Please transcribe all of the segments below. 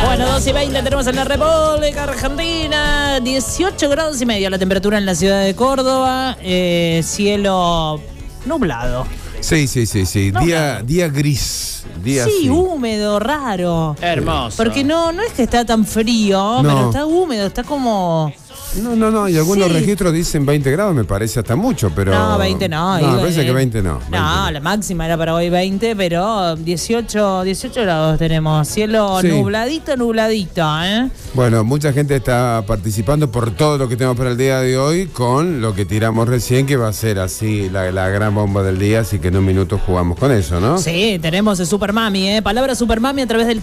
Bueno, 2:20 tenemos en la República Argentina, 18 grados y medio la temperatura en la ciudad de Córdoba, cielo nublado. Sí. Día gris. Día sí, así. húmedo, raro. Hermoso. Porque no es que está tan frío, pero está húmedo, está como... No, y algunos registros dicen 20 grados, me parece hasta mucho, pero... No, 20 no. No, me parece que 20 no. 20 no, la máxima era para hoy 20, pero 18 grados tenemos. Cielo nubladito, ¿eh? Bueno, mucha gente está participando por todo lo que tenemos para el día de hoy con lo que tiramos recién, que va a ser así la gran bomba del día, así que en un minuto jugamos con eso, ¿no? Sí, tenemos el Supermami, ¿eh? Palabra Supermami a través del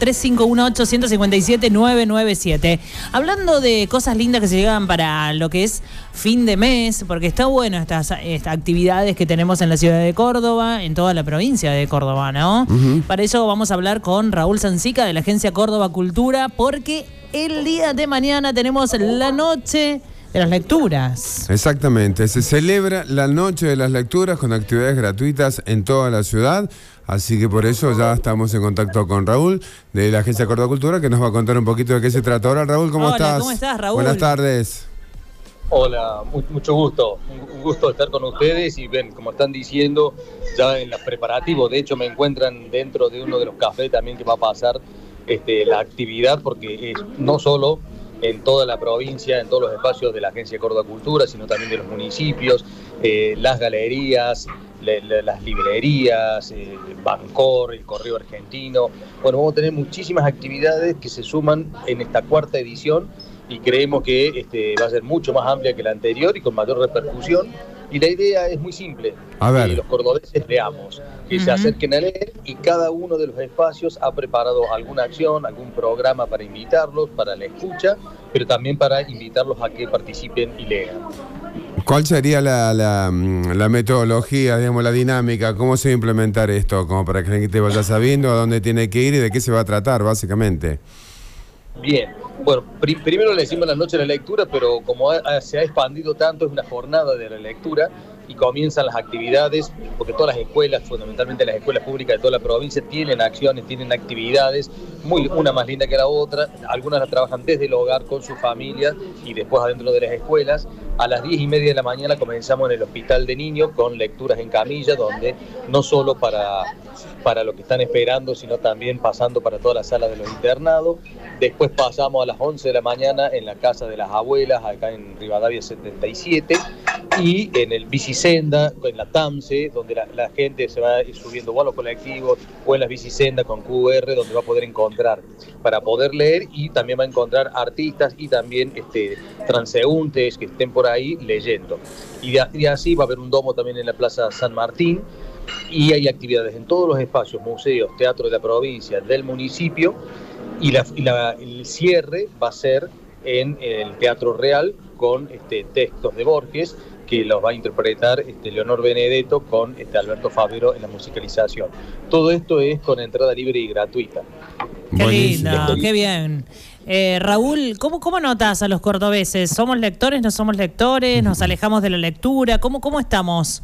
3518-157-997. Hablando de cosas lindas que se llegan para lo que es fin de mes, porque está bueno estas actividades que tenemos en la ciudad de Córdoba, en toda la provincia de Córdoba, ¿no? Para eso vamos a hablar con Raúl Sancica de la agencia Córdoba Cultura, porque el día de mañana tenemos la noche de las lecturas. Exactamente, se celebra la noche de las lecturas con actividades gratuitas en toda la ciudad, así que por eso ya estamos en contacto con Raúl de la agencia Córdoba Cultura, que nos va a contar un poquito de qué se trata. Hola Raúl, ¿cómo estás? ¿Cómo estás, Raúl? Buenas tardes. Hola, mucho gusto. Un gusto estar con ustedes y ven, como están diciendo, ya en los preparativos, de hecho me encuentran dentro de uno de los cafés también que va a pasar la actividad, porque es no solo en toda la provincia, en todos los espacios de la Agencia Córdoba Cultura, sino también de los municipios, las galerías, las librerías, Bancor, el Correo Argentino. Bueno, vamos a tener muchísimas actividades que se suman en esta cuarta edición y creemos que va a ser mucho más amplia que la anterior y con mayor repercusión. Y la idea es muy simple, que los cordobeses leamos, que se acerquen a leer, y cada uno de los espacios ha preparado alguna acción, algún programa para invitarlos, para la escucha, pero también para invitarlos a que participen y lean. ¿Cuál sería la metodología, digamos, la dinámica? ¿Cómo se va a implementar esto? Como para que la gente vaya sabiendo a dónde tiene que ir y de qué se va a tratar, básicamente. Bien, bueno, primero le decimos la noche de la lectura, pero como se ha expandido tanto, es una jornada de la lectura y comienzan las actividades, porque todas las escuelas, fundamentalmente las escuelas públicas de toda la provincia, tienen acciones, tienen actividades, una más linda que la otra. Algunas las trabajan desde el hogar con su familia y después adentro de las escuelas. A las 10:30 de la mañana comenzamos en el Hospital de Niños con lecturas en camilla, donde no solo para lo que están esperando, sino también pasando para todas las salas de los internados. Después pasamos a las 11 de la mañana en la Casa de las Abuelas, acá en Rivadavia 77, y en el Bicisenda, en la TAMSE, donde la gente se va subiendo o a los colectivos o en las bicisendas con QR, donde va a poder encontrar para poder leer, y también va a encontrar artistas y también transeúntes que estén por ahí leyendo. Y así va a haber un domo también en la Plaza San Martín, y hay actividades en todos los espacios, museos, teatros de la provincia, del municipio, y el cierre va a ser en el Teatro Real con textos de Borges, que los va a interpretar Leonor Benedetto con Alberto Favero en la musicalización. Todo esto es con entrada libre y gratuita. Qué lindo, qué bien. Raúl, ¿cómo notas a los cordobeses? ¿Somos lectores, no somos lectores? ¿Nos alejamos de la lectura? ¿Cómo estamos?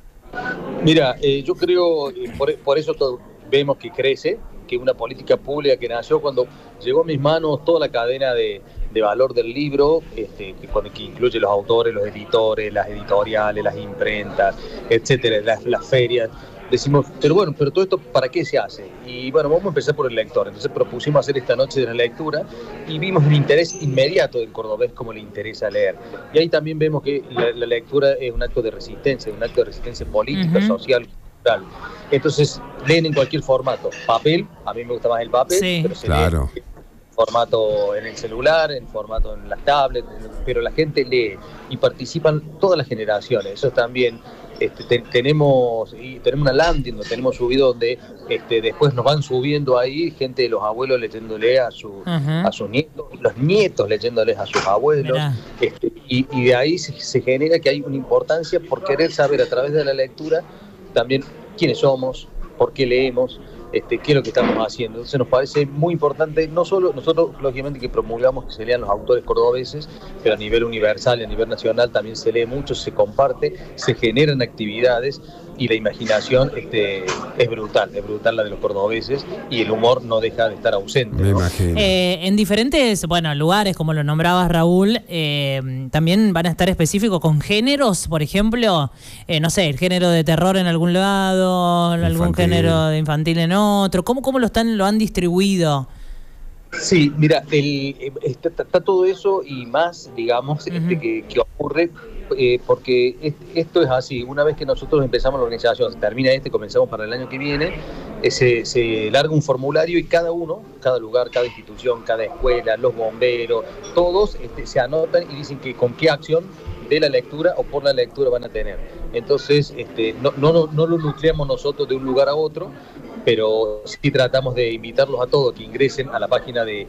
Mira, yo creo, por eso vemos que crece, que una política pública que nació cuando llegó a mis manos toda la cadena de valor del libro, que incluye los autores, los editores, las editoriales, las imprentas, etcétera, las ferias. Decimos, pero todo esto, ¿para qué se hace? Y bueno, vamos a empezar por el lector. Entonces propusimos hacer esta noche de la lectura y vimos un interés inmediato del cordobés, como le interesa leer. Y ahí también vemos que la lectura es un acto de resistencia, política, social, cultural. Entonces leen en cualquier formato. Papel, a mí me gusta más el papel, pero se lee en formato en el celular, en formato en las tablets, pero la gente lee y participan todas las generaciones. Eso también. Tenemos una landing, donde tenemos subido, donde después nos van subiendo ahí gente de los abuelos leyéndole a sus nietos, los nietos leyéndoles a sus abuelos, y de ahí se genera que hay una importancia por querer saber a través de la lectura también quiénes somos, por qué leemos, qué es lo que estamos haciendo. Entonces nos parece muy importante, no solo nosotros lógicamente que promulgamos que se lean los autores cordobeses, pero a nivel universal y a nivel nacional también se lee mucho, se comparte, se generan actividades, y la imaginación es brutal la de los cordobeses, y el humor no deja de estar ausente, Me ¿no? imagino. En diferentes lugares, como lo nombrabas, Raúl, también van a estar específicos con géneros, por ejemplo, no sé, el género de terror en algún lado, algún Infantil. género de infantil en otro. ¿Cómo lo han distribuido? Sí, mira, está todo eso y más, digamos, que ocurre, porque esto es así. Una vez que nosotros empezamos la organización, termina comenzamos para el año que viene, se larga un formulario y cada lugar, cada institución, cada escuela, los bomberos, todos se anotan y dicen que con qué acción de la lectura o por la lectura van a tener. Entonces, no lo nucleamos nosotros de un lugar a otro, pero sí tratamos de invitarlos a todos que ingresen a la página de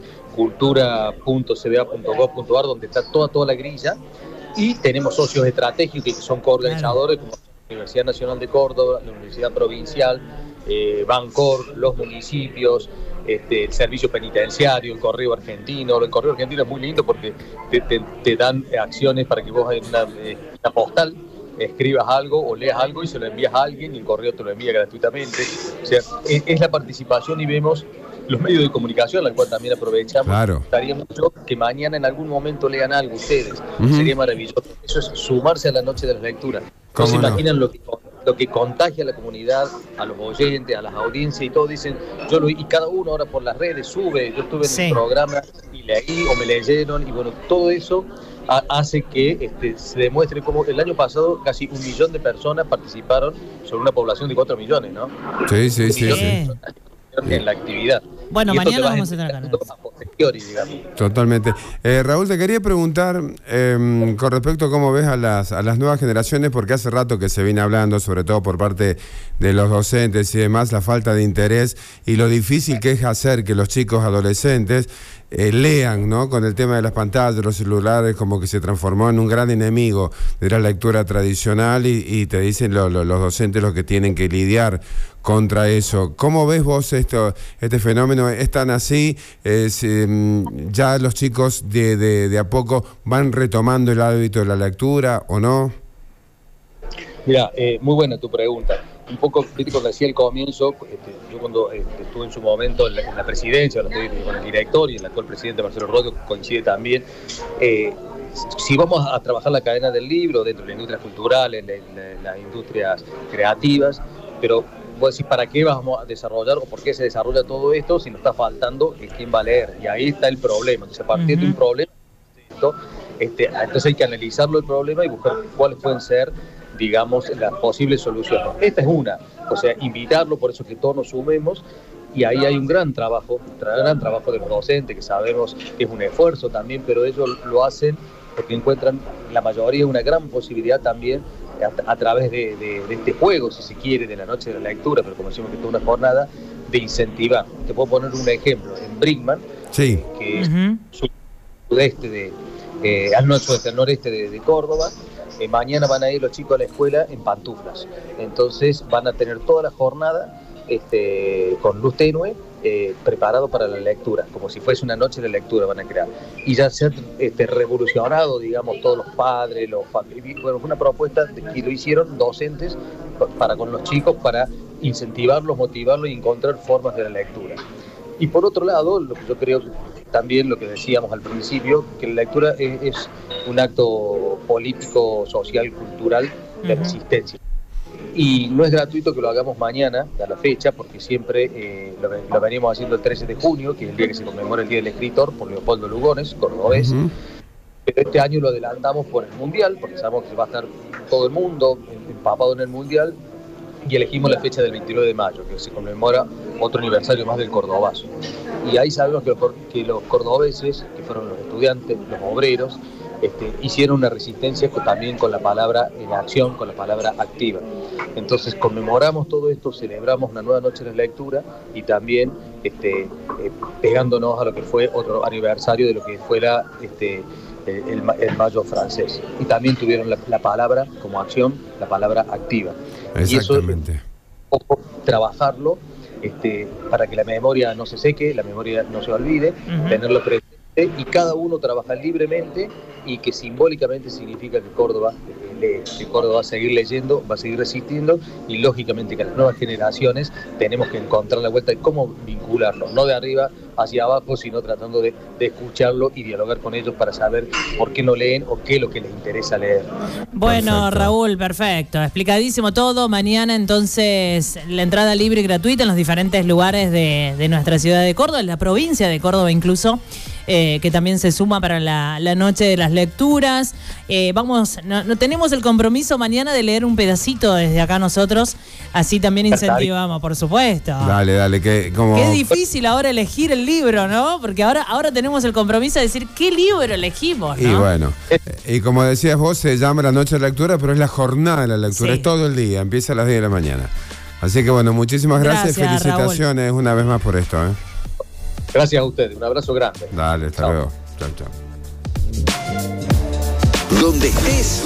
cultura.cba.gov.ar, donde está toda la grilla, y tenemos socios estratégicos que son coorganizadores, como la Universidad Nacional de Córdoba, la Universidad Provincial, Bancor, los municipios, el servicio penitenciario, el Correo Argentino. El Correo Argentino es muy lindo porque te dan acciones para que vos en una postal escribas algo o leas algo y se lo envías a alguien y el correo te lo envía gratuitamente. O sea, es la participación, y vemos los medios de comunicación, al cual también aprovechamos. Claro. Estaría mucho que mañana en algún momento lean algo ustedes. Sería maravilloso. Eso es sumarse a la noche de las lecturas. No se imaginan lo que contagia a la comunidad, a los oyentes, a las audiencias, y todos dicen, y cada uno ahora por las redes sube, yo estuve en el programa y leí o me leyeron, y bueno, todo eso hace que se demuestre cómo el año pasado casi 1 millón de personas participaron sobre una población de 4 millones, ¿no? Sí. En la actividad. Bueno, y mañana vamos a tener canales. Totalmente. Raúl, te quería preguntar con respecto a cómo ves a las nuevas generaciones, porque hace rato que se viene hablando, sobre todo por parte de los docentes y demás, la falta de interés y lo difícil que es hacer que los chicos adolescentes lean, ¿no? Con el tema de las pantallas, de los celulares, como que se transformó en un gran enemigo de la lectura tradicional, y te dicen los docentes los que tienen que lidiar contra eso. ¿Cómo ves vos este fenómeno? ¿Es tan así? ¿Ya los chicos de a poco van retomando el hábito de la lectura o no? Mira, muy buena tu pregunta. Un poco crítico que decía al comienzo, yo cuando estuve en su momento en la presidencia, con el director, y el actual presidente Marcelo Rodio coincide también, si vamos a trabajar la cadena del libro dentro de la industria cultural, en las industrias creativas, pero vos decís, ¿para qué vamos a desarrollar o por qué se desarrolla todo esto si nos está faltando quién va a leer? Y ahí está el problema. Entonces, a partir de un problema, entonces hay que analizarlo el problema y buscar cuáles pueden ser, digamos, las posibles soluciones. Esta es una, o sea, invitarlo, por eso que todos nos sumemos, y ahí hay un gran trabajo de los docentes, que sabemos que es un esfuerzo también, pero ellos lo hacen porque encuentran, la mayoría, una gran posibilidad también a través de este juego, si se quiere, de la noche de la lectura, pero como decimos que es toda una jornada, de incentivar. Te puedo poner un ejemplo, en Brinkman, sí, que es sudeste al noreste de Córdoba. Mañana van a ir los chicos a la escuela en pantuflas, entonces van a tener toda la jornada con luz tenue, preparado para la lectura, como si fuese una noche de lectura van a crear, y ya se ha revolucionado, digamos, todos los padres, bueno, fue una propuesta que lo hicieron docentes para con los chicos, para incentivarlos, motivarlos y encontrar formas de la lectura. Y por otro lado, lo que yo creo también, lo que decíamos al principio, que la lectura es un acto político, social, cultural de resistencia. Y no es gratuito que lo hagamos mañana, a la fecha, porque siempre lo venimos haciendo el 13 de junio, que es el día que se conmemora el Día del Escritor, por Leopoldo Lugones, cordobés. Pero este año lo adelantamos por el Mundial, porque sabemos que va a estar todo el mundo empapado en el Mundial, y elegimos la fecha del 29 de mayo, que se conmemora otro aniversario más del Cordobazo. Y ahí sabemos que los cordobeses, que fueron los estudiantes, los obreros, hicieron una resistencia también con la palabra en acción, con la palabra activa. Entonces conmemoramos todo esto, celebramos una nueva noche de la lectura y también pegándonos a lo que fue otro aniversario de lo que fuera el Mayo francés. Y también tuvieron la palabra como acción, la palabra activa. Exactamente. Y eso, trabajarlo para que la memoria no se seque, la memoria no se olvide, tenerlo presente, y cada uno trabaja libremente, y que simbólicamente significa que Córdoba lee, que Córdoba va a seguir leyendo, va a seguir resistiendo, y lógicamente que las nuevas generaciones tenemos que encontrar la vuelta de cómo vincularlo, no de arriba hacia abajo, sino tratando de escucharlo y dialogar con ellos para saber por qué no leen o qué es lo que les interesa leer. Bueno, Perfecto. Raúl, perfecto. Explicadísimo todo. Mañana entonces la entrada libre y gratuita en los diferentes lugares de nuestra ciudad de Córdoba, en la provincia de Córdoba incluso, que también se suma para la noche de las lecturas. No tenemos el compromiso mañana de leer un pedacito desde acá nosotros, así también incentivamos, por supuesto. Dale, que como... Qué difícil ahora elegir el libro, ¿no? Porque ahora tenemos el compromiso de decir qué libro elegimos, ¿no? Y bueno, y como decías vos, se llama la noche de la lectura, pero es la jornada de la lectura, Sí. es todo el día, empieza a las 10 de la mañana. Así que bueno, muchísimas gracias, Gracias, felicitaciones una vez más por esto. Gracias a ustedes, un abrazo grande. Dale, hasta Chao. luego. Chao. Donde estés,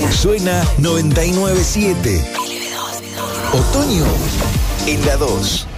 suena 99.7. Otoño en la 2.